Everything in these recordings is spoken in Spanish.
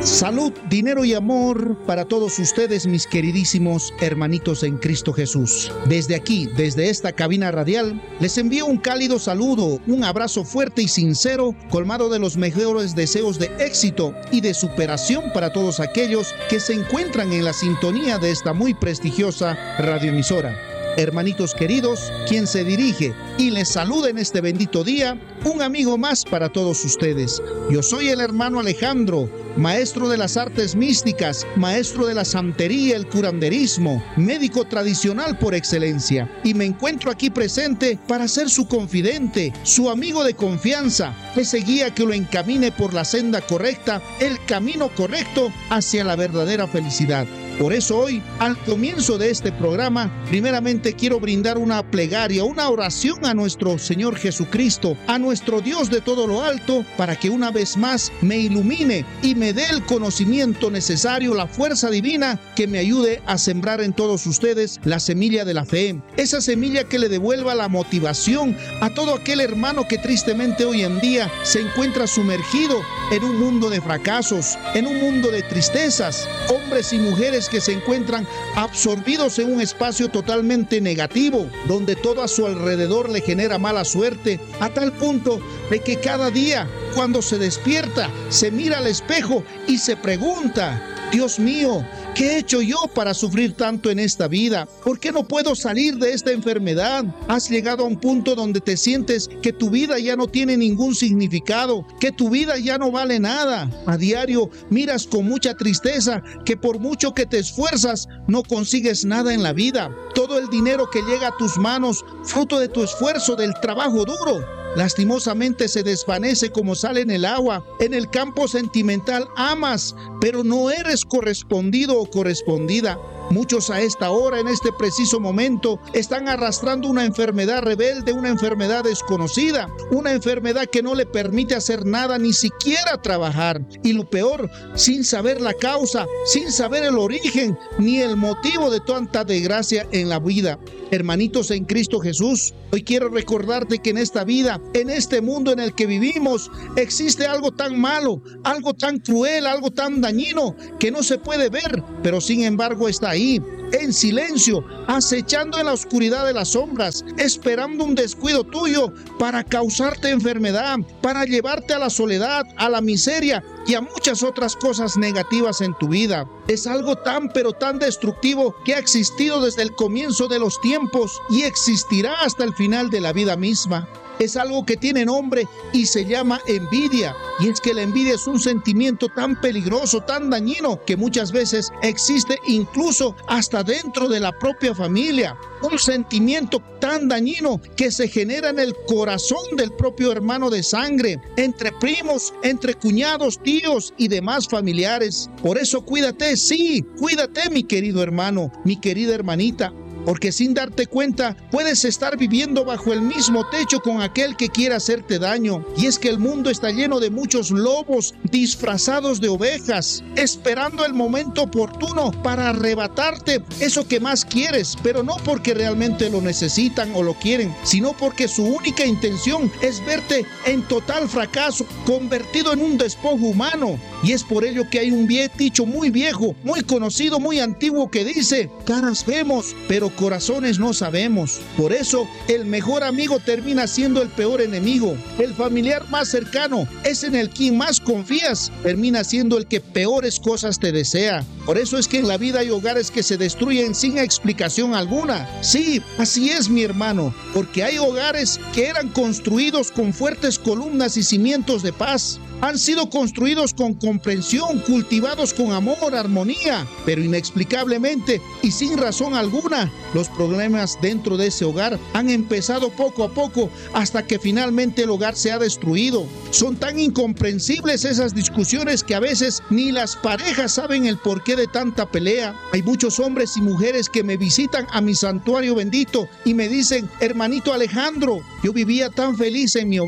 Salud, dinero y amor para todos ustedes, mis queridísimos hermanitos en Cristo Jesús. Desde aquí, desde esta cabina radial, les envío un cálido saludo, un abrazo fuerte y sincero, colmado de los mejores deseos de éxito y de superación para todos aquellos que se encuentran en la sintonía de esta muy prestigiosa radioemisora. Hermanitos queridos, quien se dirige y les saluda en este bendito día, un amigo más para todos ustedes. Yo soy el hermano Alejandro, maestro de las artes místicas, maestro de la santería, el curanderismo, médico tradicional por excelencia, y me encuentro aquí presente para ser su confidente, su amigo de confianza, ese guía que lo encamine por la senda correcta, el camino correcto hacia la verdadera felicidad. Por eso hoy, al comienzo de este programa, primeramente quiero brindar una plegaria, una oración a nuestro Señor Jesucristo, a nuestro Dios de todo lo alto, para que una vez más me ilumine y me dé el conocimiento necesario, la fuerza divina que me ayude a sembrar en todos ustedes la semilla de la fe, esa semilla que le devuelva la motivación a todo aquel hermano que tristemente hoy en día se encuentra sumergido en un mundo de fracasos, en un mundo de tristezas, hombres y mujeres que se encuentran absorbidos en un espacio totalmente negativo, donde todo a su alrededor le genera mala suerte, a tal punto de que cada día, cuando se despierta, se mira al espejo y se pregunta: Dios mío, ¿qué he hecho yo para sufrir tanto en esta vida? ¿Por qué no puedo salir de esta enfermedad? Has llegado a un punto donde te sientes que tu vida ya no tiene ningún significado, que tu vida ya no vale nada. A diario miras con mucha tristeza que por mucho que te esfuerzas, no consigues nada en la vida. Todo el dinero que llega a tus manos, fruto de tu esfuerzo, del trabajo duro, lastimosamente se desvanece como sale en el agua. En el campo sentimental amas, pero no eres correspondido o correspondida. Muchos a esta hora, en este preciso momento, están arrastrando una enfermedad rebelde, una enfermedad desconocida, una enfermedad que no le permite hacer nada, ni siquiera trabajar. Y lo peor, sin saber la causa, sin saber el origen, ni el motivo de tanta desgracia en la vida. Hermanitos en Cristo Jesús, hoy quiero recordarte que en esta vida, en este mundo en el que vivimos, existe algo tan malo, algo tan cruel, algo tan dañino, que no se puede ver, pero sin embargo está ahí, en silencio, acechando en la oscuridad de las sombras, esperando un descuido tuyo para causarte enfermedad, para llevarte a la soledad, a la miseria y a muchas otras cosas negativas en tu vida. Es algo tan pero tan destructivo que ha existido desde el comienzo de los tiempos y existirá hasta el final de la vida misma. Es algo que tiene nombre y se llama envidia. Y es que la envidia es un sentimiento tan peligroso, tan dañino, que muchas veces existe incluso hasta dentro de la propia familia. Un sentimiento tan dañino que se genera en el corazón del propio hermano de sangre, entre primos, entre cuñados, tíos y demás familiares. Por eso cuídate, sí, cuídate, mi querido hermano, mi querida hermanita. Porque sin darte cuenta puedes estar viviendo bajo el mismo techo con aquel que quiere hacerte daño. Y es que el mundo está lleno de muchos lobos disfrazados de ovejas, esperando el momento oportuno para arrebatarte eso que más quieres, pero no porque realmente lo necesitan o lo quieren, sino porque su única intención es verte en total fracaso, convertido en un despojo humano. Y es por ello que hay un dicho muy viejo, muy conocido, muy antiguo que dice: caras vemos, pero corazones no sabemos. Por eso el mejor amigo termina siendo el peor enemigo. El familiar más cercano es en el quien más confías, termina siendo el que peores cosas te desea. Por eso es que en la vida hay hogares que se destruyen sin explicación alguna. Sí, así es, mi hermano, porque hay hogares que eran construidos con fuertes columnas y cimientos de paz. Han sido construidos con comprensión, cultivados con amor, armonía, pero inexplicablemente y sin razón alguna, los problemas dentro de ese hogar han empezado poco a poco hasta que finalmente el hogar se ha destruido. Son tan incomprensibles esas discusiones que a veces ni las parejas saben el porqué de tanta pelea. Hay muchos hombres y mujeres que me visitan a mi santuario bendito y me dicen: hermanito Alejandro, yo vivía tan feliz en mi hogar,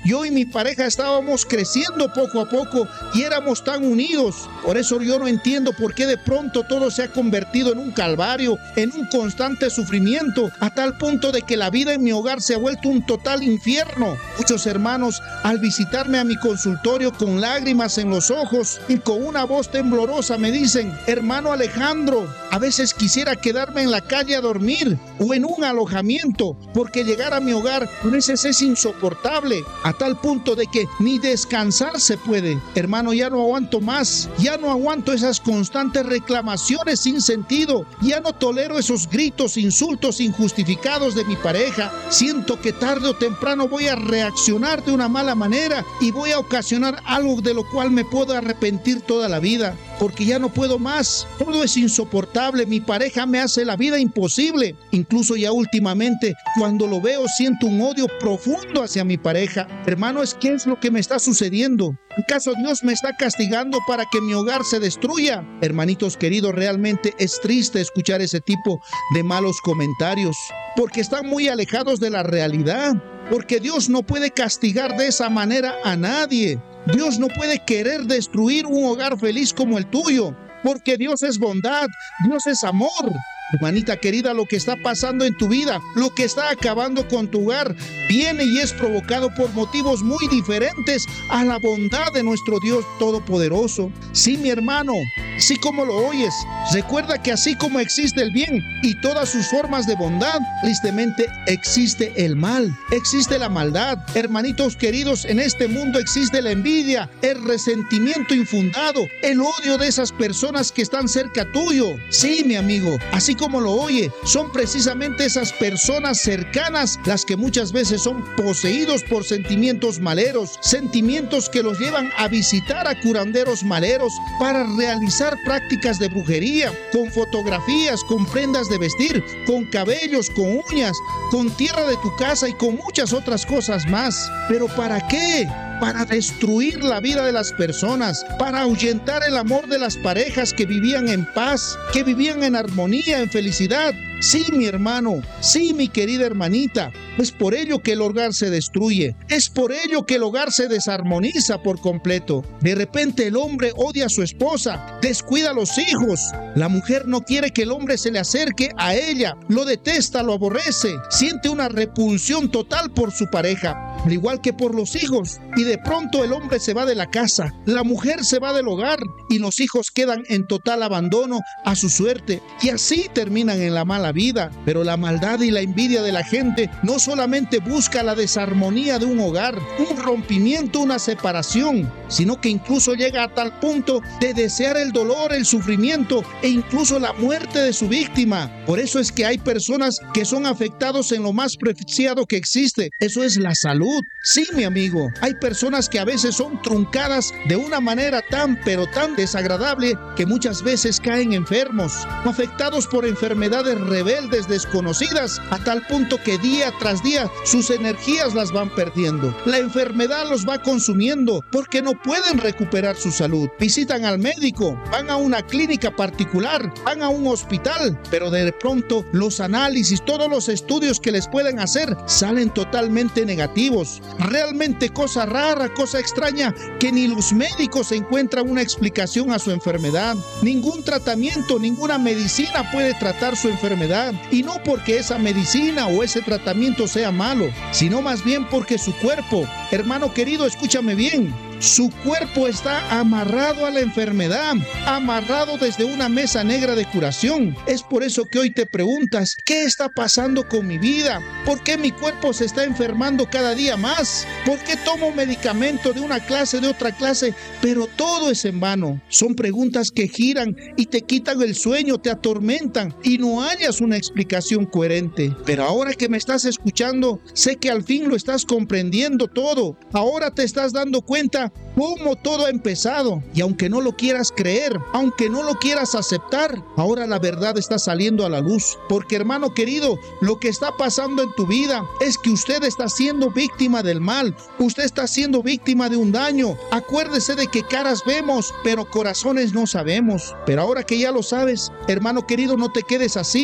Yo y mi pareja estábamos creciendo poco a poco y éramos tan unidos. Por eso yo no entiendo por qué de pronto todo se ha convertido en un calvario, en un constante sufrimiento, a tal punto de que la vida en mi hogar se ha vuelto un total infierno. Muchos hermanos, al visitarme a mi consultorio con lágrimas en los ojos y con una voz temblorosa, me dicen: hermano Alejandro, a veces quisiera quedarme en la calle a dormir o en un alojamiento, porque llegar a mi hogar a veces es insoportable, a tal punto de que ni descansar se puede. Hermano, ya no aguanto más, ya no aguanto esas constantes reclamaciones sin sentido, ya no tolero esos gritos, insultos injustificados de mi pareja. Siento que tarde o temprano voy a reaccionar de una mala manera y voy a ocasionar algo de lo cual me puedo arrepentir toda la vida, porque ya no puedo más. Todo es insoportable, mi pareja me hace la vida imposible. Incluso ya últimamente, cuando lo veo, siento un odio profundo hacia mi pareja. Hermanos, ¿qué es lo que me está sucediendo? ¿Acaso Dios me está castigando para que mi hogar se destruya? Hermanitos queridos, realmente es triste escuchar ese tipo de malos comentarios, porque están muy alejados de la realidad, porque Dios no puede castigar de esa manera a nadie. Dios no puede querer destruir un hogar feliz como el tuyo, porque Dios es bondad, Dios es amor. Hermanita querida, lo que está pasando en tu vida, lo que está acabando con tu hogar, viene y es provocado por motivos muy diferentes a la bondad de nuestro Dios Todopoderoso. Sí, mi hermano, así como lo oyes, recuerda que así como existe el bien y todas sus formas de bondad, tristemente existe el mal, existe la maldad. Hermanitos queridos, en este mundo existe la envidia, el resentimiento infundado, el odio de esas personas que están cerca tuyo. Sí, mi amigo, así como lo oye, son precisamente esas personas cercanas las que muchas veces son poseídos por sentimientos maleros, sentimientos que los llevan a visitar a curanderos maleros para realizar prácticas de brujería, con fotografías, con prendas de vestir, con cabellos, con uñas, con tierra de tu casa y con muchas otras cosas más. ¿Pero para qué? Para destruir la vida de las personas, para ahuyentar el amor de las parejas que vivían en paz, que vivían en armonía, en felicidad. Sí, mi hermano, sí, mi querida hermanita, es por ello que el hogar se destruye, es por ello que el hogar se desarmoniza por completo. De repente el hombre odia a su esposa, descuida a los hijos, la mujer no quiere que el hombre se le acerque a ella, lo detesta, lo aborrece, siente una repulsión total por su pareja, al igual que por los hijos, y de pronto el hombre se va de la casa, la mujer se va del hogar y los hijos quedan en total abandono a su suerte, y así terminan en la mala vida. Pero la maldad y la envidia de la gente no solamente busca la desarmonía de un hogar, un rompimiento, una separación, sino que incluso llega a tal punto de desear el dolor, el sufrimiento e incluso la muerte de su víctima. Por eso es que hay personas que son afectados en lo más preciado que existe, eso es la salud. Sí, mi amigo, hay personas que a veces son truncadas de una manera tan pero tan desagradable que muchas veces caen enfermos, afectados por enfermedades rebeldes, desconocidas, a tal punto que día tras día sus energías las van perdiendo. La enfermedad los va consumiendo porque no pueden recuperar su salud. Visitan al médico, van a una clínica particular, van a un hospital, pero de pronto los análisis, todos los estudios que les pueden hacer salen totalmente negativos. Realmente cosa rara, cosa extraña, que ni los médicos encuentran una explicación a su enfermedad. Ningún tratamiento, ninguna medicina puede tratar su enfermedad, y no porque esa medicina o ese tratamiento sea malo, sino más bien porque su cuerpo, hermano querido, escúchame bien, su cuerpo está amarrado a la enfermedad, amarrado desde una mesa negra de curación. Es por eso que hoy te preguntas, ¿qué está pasando con mi vida? ¿Por qué mi cuerpo se está enfermando cada día más? ¿Por qué tomo medicamento de una clase, de otra clase, pero todo es en vano? Son preguntas que giran y te quitan el sueño, te atormentan y no hallas una explicación coherente. Pero ahora que me estás escuchando, sé que al fin lo estás comprendiendo todo. Ahora te estás dando cuenta cómo todo ha empezado, y aunque no lo quieras creer, aunque no lo quieras aceptar, ahora la verdad está saliendo a la luz, porque hermano querido, lo que está pasando en tu vida es que usted está siendo víctima del mal, usted está siendo víctima de un daño. Acuérdese de que caras vemos, pero corazones no sabemos. Pero ahora que ya lo sabes, hermano querido, no te quedes así.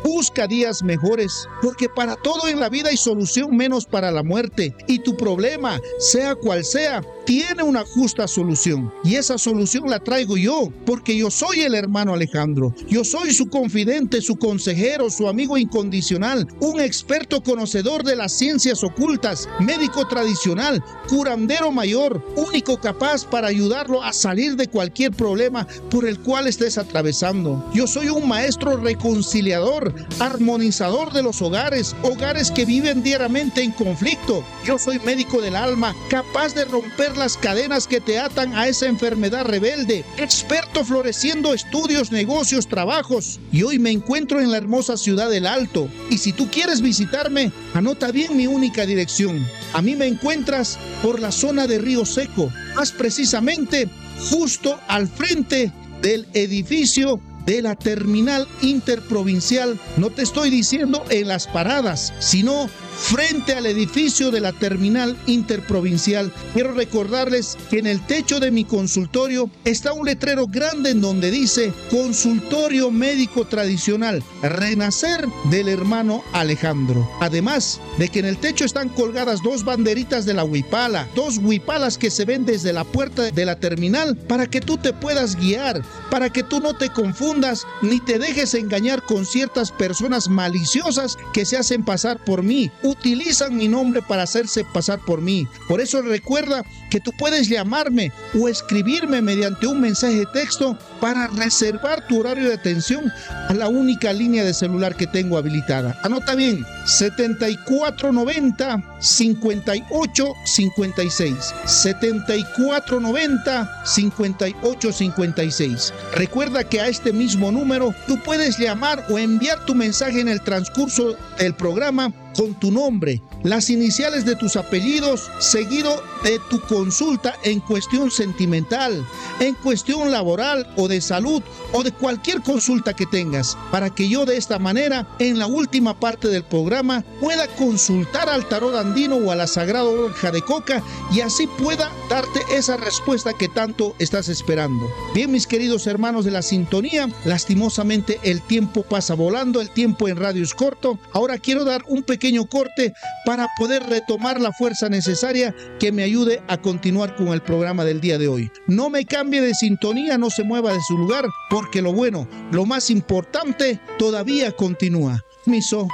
Busca días mejores, porque para todo en la vida hay solución menos para la muerte. Y tu problema, sea cual sea, tiene una justa solución. Y esa solución la traigo yo, porque yo soy el hermano Alejandro. Yo soy su confidente, su consejero, su amigo incondicional, un experto conocedor de las ciencias ocultas, médico tradicional, curandero mayor, único capaz para ayudarlo a salir de cualquier problema por el cual estés atravesando. Yo soy un maestro reconciliador, armonizador de los hogares que viven diariamente en conflicto. Yo soy médico del alma, capaz de romper las cadenas que te atan a esa enfermedad rebelde, experto floreciendo estudios, negocios, trabajos. Y hoy me encuentro en la hermosa ciudad del Alto. Y si tú quieres visitarme, anota bien mi única dirección. A mí me encuentras por la zona de Río Seco, más precisamente justo al frente del edificio de la terminal interprovincial. No te estoy diciendo en las paradas, sino frente al edificio de la terminal interprovincial. Quiero recordarles que en el techo de mi consultorio está un letrero grande en donde dice Consultorio Médico Tradicional Renacer del hermano Alejandro. Además de que en el techo están colgadas 2 banderitas de la huipala, 2 huipalas que se ven desde la puerta de la terminal para que tú te puedas guiar, para que tú no te confundas ni te dejes engañar con ciertas personas maliciosas que se hacen pasar por mí. Utilizan mi nombre para hacerse pasar por mí. Por eso recuerda que tú puedes llamarme o escribirme mediante un mensaje de texto para reservar tu horario de atención a la única línea de celular que tengo habilitada. Anota bien, 7490-5856. 7490-5856. Recuerda que a este mismo número tú puedes llamar o enviar tu mensaje en el transcurso del programa con tu nombre, las iniciales de tus apellidos, seguido de tu consulta en cuestión sentimental, en cuestión laboral o de salud o de cualquier consulta que tengas, para que yo de esta manera, en la última parte del programa, pueda consultar al tarot andino o a la sagrada hoja de coca y así pueda darte esa respuesta que tanto estás esperando. Bien, mis queridos hermanos de la sintonía, lastimosamente el tiempo pasa volando, el tiempo en radio es corto. Ahora quiero dar un pequeño corte para poder retomar la fuerza necesaria que me ayude a continuar con el programa del día de hoy. No me cambie de sintonía, no se mueva de su lugar, porque lo bueno, lo más importante, todavía continúa. Miso.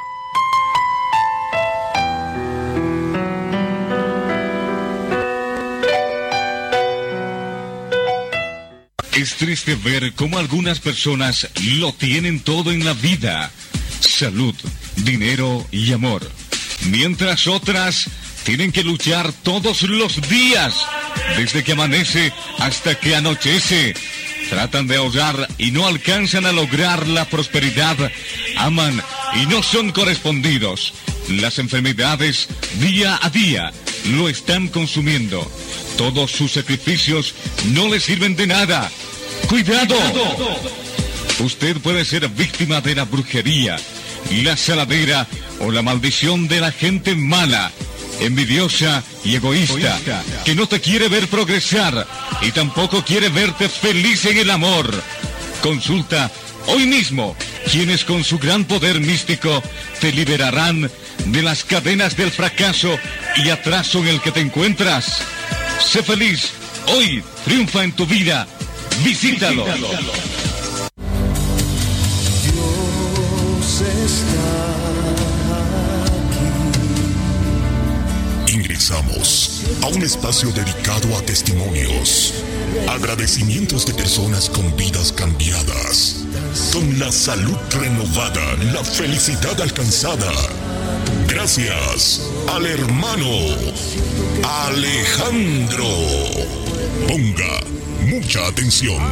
Es triste ver cómo algunas personas lo tienen todo en la vida: salud, dinero y amor, mientras otras tienen que luchar todos los días, desde que amanece hasta que anochece. Tratan de ahorrar y no alcanzan a lograr la prosperidad, aman y no son correspondidos. Las enfermedades día a día lo están consumiendo. Todos sus sacrificios no le sirven de nada. ¡Cuidado! Usted puede ser víctima de la brujería, la saladera o la maldición de la gente mala, envidiosa y egoísta, que no te quiere ver progresar y tampoco quiere verte feliz en el amor. Consulta hoy mismo quienes con su gran poder místico te liberarán de las cadenas del fracaso y atraso en el que te encuentras. Sé feliz, hoy triunfa en tu vida. Visítalo. Dios está aquí. Ingresamos a un espacio dedicado a testimonios, agradecimientos de personas con vidas cambiadas, con la salud renovada, la felicidad alcanzada. Gracias al hermano Alejandro. Ponga mucha atención.